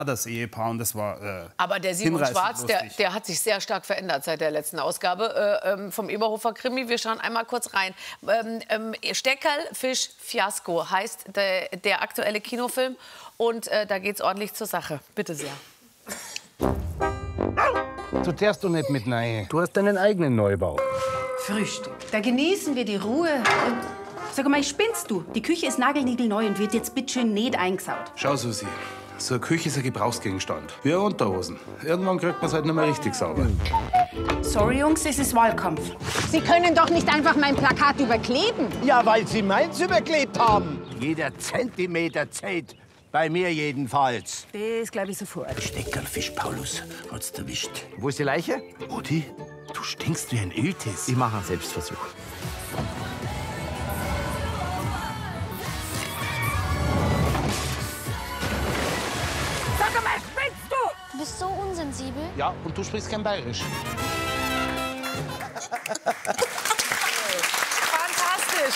das Ehepaar und das war aber der Simon Schwarz, der hat sich sehr stark verändert seit der letzten Ausgabe vom Eberhofer Krimi. Wir schauen einmal kurz rein. Steckerl-Fisch-Fiasko heißt der aktuelle Kinofilm und da geht's ordentlich zur Sache. Bitte sehr. Du fährst doch nicht mit rein. Du hast deinen eigenen Neubau. Frühstück. Da genießen wir die Ruhe. Sag mal, spinnst du? Die Küche ist nagelniegelneu und wird jetzt bitteschön nicht eingesaut. Schau, Susi. So eine Küche ist ein Gebrauchsgegenstand. Wie eine Unterhosen. Irgendwann kriegt man es halt nicht mehr richtig sauber. Sorry, Jungs, es ist Wahlkampf. Sie können doch nicht einfach mein Plakat überkleben. Ja, weil Sie meins überklebt haben. Jeder Zentimeter zählt. Bei mir jedenfalls. Das glaube ich sofort. Steckerlfisch, Paulus, hat's erwischt. Wo ist die Leiche? Rudi, du stinkst wie ein Iltis. Ich mache einen Selbstversuch. Sag mal, spinnst du? Du bist so unsensibel. Ja, und du sprichst kein Bayerisch. Fantastisch.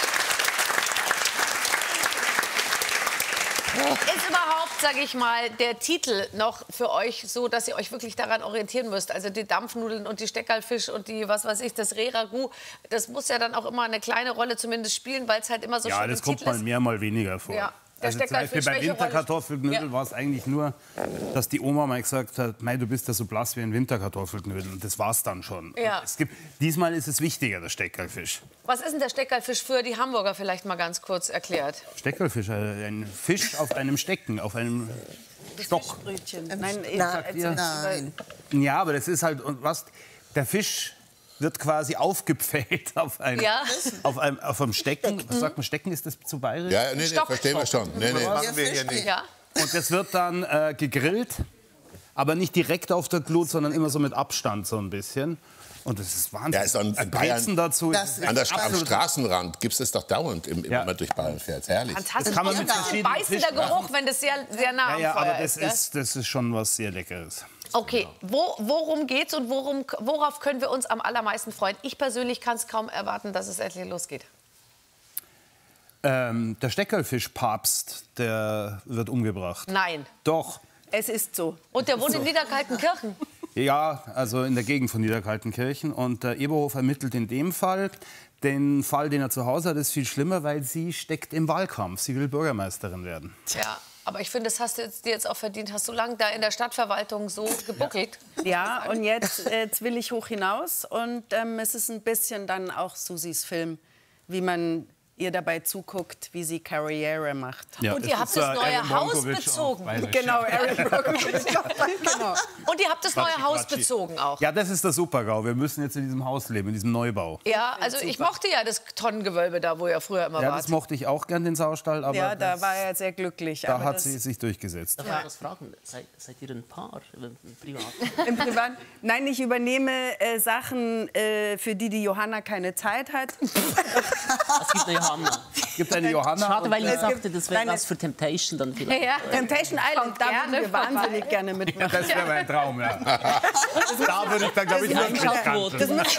Ist überhaupt, sage ich mal, der Titel noch für euch so, dass ihr euch wirklich daran orientieren müsst? Also die Dampfnudeln und die Steckerlfisch und die, was weiß ich, das Reh-Ragout, das muss ja dann auch immer eine kleine Rolle zumindest spielen, weil es halt immer so schön im Titel ist. Ja, das kommt mal mehr, mal weniger vor. Ja. Also zum Beispiel bei Winterkartoffelknödel war es eigentlich nur, dass die Oma mal gesagt hat, Mei, du bist ja so blass wie ein Winterkartoffelknödel. Und das war's dann schon. Ja. Diesmal ist es wichtiger, der Steckerlfisch. Was ist denn der Steckerlfisch für die Hamburger vielleicht mal ganz kurz erklärt? Steckerlfisch, ein Fisch auf einem Stecken, auf einem Stock. Nein. Ja, aber das ist halt, was, der Fisch wird quasi aufgepfählt auf einem Stecken. Was sagt man, Stecken, ist das zu bayerisch? Ja, nee, verstehen wir schon. Nee, machen wir hier nicht. Ja. Und das wird dann gegrillt, aber nicht direkt auf der Glut, sondern immer so mit Abstand so ein bisschen. Und das ist Wahnsinn. Ja, ist in Weizen dazu. Am Straßenrand gibt es das doch dauernd, wenn man durch Bayern fährt. Herrlich. Fantastisch. Kann man mit das ist ein beißender Geruch, wenn das sehr, sehr nah am Feuer aber ist. das ist schon was sehr Leckeres. Okay, worum geht's und worauf können wir uns am allermeisten freuen? Ich persönlich kann es kaum erwarten, dass es endlich losgeht. Der Steckerlfisch-Papst, der wird umgebracht. Nein. Doch. Es ist so. Und der wohnt in Niederkaltenkirchen. Ja, also in der Gegend von Niederkaltenkirchen. Und der Eberhofer ermittelt in dem Fall. Den Fall, den er zu Hause hat, ist viel schlimmer, weil sie steckt im Wahlkampf. Sie will Bürgermeisterin werden. Ja. Aber ich finde, das hast du dir jetzt auch verdient. Hast du lange da in der Stadtverwaltung so gebuckelt? Ja, und jetzt will ich hoch hinaus. Und es ist ein bisschen dann auch Susis Film, wie man ihr dabei zuguckt, wie sie Karriere macht. Ja, und ihr habt das neue Haus bezogen. Genau, Erin Brockovich. Genau. Und ihr habt das neue Haus bezogen auch. Ja, das ist der Super-GAU. Wir müssen jetzt in diesem Haus leben, in diesem Neubau. Ja, also ich mochte ja das Tonnengewölbe da, wo ihr früher immer wart. Ja, das mochte ich auch gern, den Saustall. Aber ja, da war er sehr glücklich. Da hat sie sich durchgesetzt. Darf ich was fragen? Seid ihr ein Paar privat? Im Privat? Nein, ich übernehme Sachen, für die Johanna keine Zeit hat. Es gibt eine Johanna. Gibt eine Johanna? Schade, weil ich dachte, das wäre was für Temptation dann vielleicht. Ja. Temptation Island, da würden wir wahnsinnig gerne mitmachen. Ja, das wäre mein Traum, ja. Da würde ich dann, glaube ich, nicht sagen.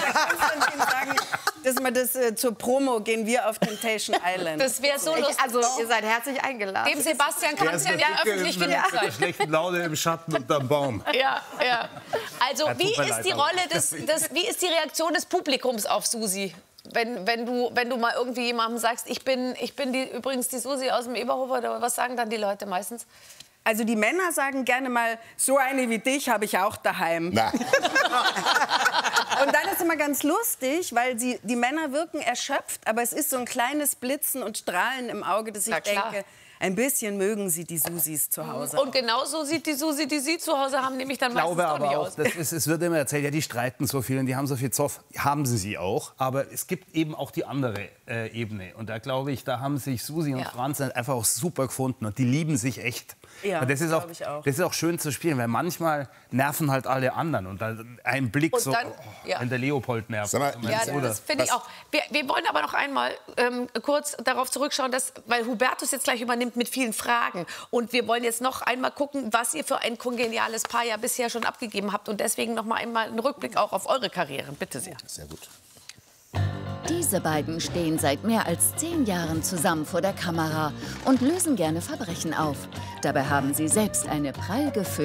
Dass man das zur Promo gehen wir auf Temptation Island. Das wäre so lustig. Also, ihr seid herzlich eingeladen. Dem Sebastian kann es ja öffentlich genug sein. Mit schlechten Laune im Schatten unterm Baum. Ja, ja. Also, wie ist die Rolle wie ist die Reaktion des Publikums auf Susi? Wenn du mal irgendwie jemandem sagst, ich bin übrigens die Susi aus dem Eberhofer, was sagen dann die Leute meistens? Also die Männer sagen gerne mal, so eine wie dich habe ich auch daheim. Na. Und dann ist immer ganz lustig, weil die Männer wirken erschöpft, aber es ist so ein kleines Blitzen und Strahlen im Auge, dass ich denke, ein bisschen mögen sie die Susis zu Hause. Und genauso sieht die Susi, die sie zu Hause haben, nämlich dann meistens auch nicht aus. Es wird immer erzählt, ja, die streiten so viel und die haben so viel Zoff. Haben sie auch, aber es gibt eben auch die andere Ebene. Und da glaube ich, da haben sich Susi und Franz einfach auch super gefunden und die lieben sich echt. Ja, das ist auch, ich auch. Das ist auch schön zu spielen, weil manchmal nerven halt alle anderen. Und dann ein Blick und so, dann, wenn der Leopold nervt. Ja, das finde ich auch. Wir wollen aber noch einmal kurz darauf zurückschauen, weil Hubertus jetzt gleich übernimmt mit vielen Fragen. Und wir wollen jetzt noch einmal gucken, was ihr für ein kongeniales Paar ja bisher schon abgegeben habt. Und deswegen noch mal einmal einen Rückblick auch auf eure Karrieren. Bitte sehr. Sehr gut. Diese beiden stehen seit mehr als 10 Jahren zusammen vor der Kamera und lösen gerne Verbrechen auf. Dabei haben sie selbst eine prall gefüllte